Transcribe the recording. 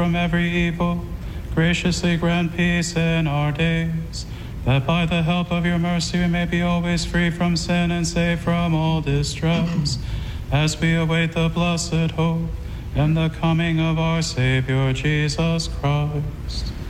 from every evil, graciously grant peace in our days, that by the help of your mercy we may be always free from sin and safe from all distress, as we await the blessed hope and the coming of our Savior Jesus Christ.